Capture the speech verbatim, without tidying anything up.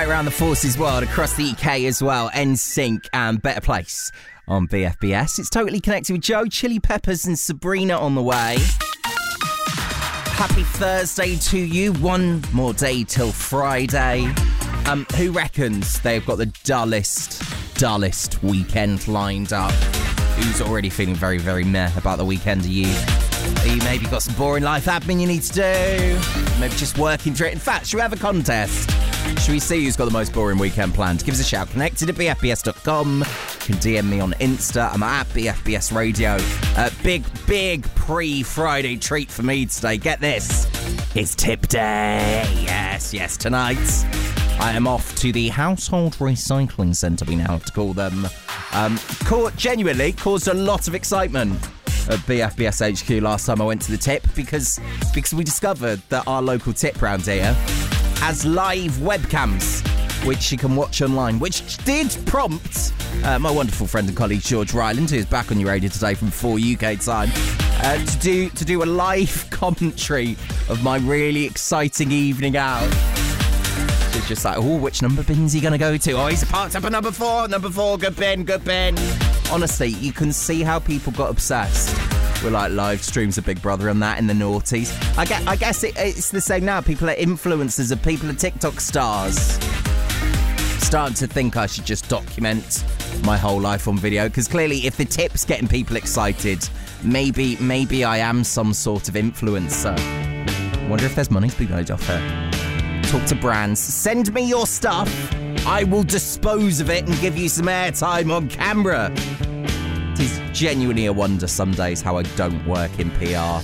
around the Forces world, across the U K as well. N Sync and Better Place on B F B S. It's Totally Connected with Joe, Chili Peppers and Sabrina on the way. Happy Thursday to you. One more day till Friday. Um, who reckons they've got the dullest, dullest weekend lined up? Who's already feeling very, very meh about the weekend? Are you? Are you maybe got some boring life admin you need to do? Maybe just working through it. In fact, should we have a contest? Should we see who's got the most boring weekend planned? Give us a shout. Connected at b f b s dot com. You can D M me on Insta. I'm at B F B S Radio. Uh, big, big pre-Friday treat for me today. Get this. It's tip day. Yes, yes, tonight I am off to the Household Recycling Centre, we now have to call them. Um, caught, genuinely caused a lot of excitement at B F B S H Q last time I went to the tip because, because we discovered that our local tip round here has live webcams, which you can watch online, which did prompt uh, my wonderful friend and colleague George Ryland, who is back on your radio today from four U K time, uh, to do to do a live commentary of my really exciting evening out. It's just like, oh, which number bin's he going to go to? Oh, he's parked up at number four. Number four, good bin, good bin. Honestly, you can see how people got obsessed with like live streams of Big Brother and that in the noughties. I guess, I guess it, it's the same now. People are influencers and people are TikTok stars. Starting to think I should just document my whole life on video, because clearly if the tip's getting people excited, maybe maybe I am some sort of influencer. Wonder if there's money to be made off it. Talk to brands. Send me your stuff. I will dispose of it and give you some airtime on camera. It is genuinely a wonder some days how I don't work in P R.